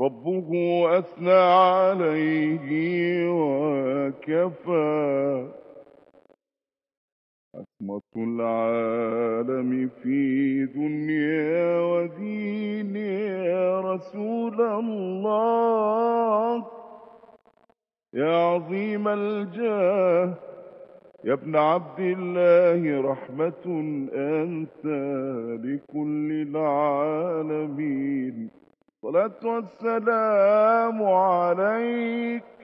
ربه أثنى عليه وكفى. عصمة العالم في دنيا ودين يا رسول الله، يا عظيم الجاه، يا ابن عبد الله، رحمة أنت لكل العالمين. الصلاة والسلام عليك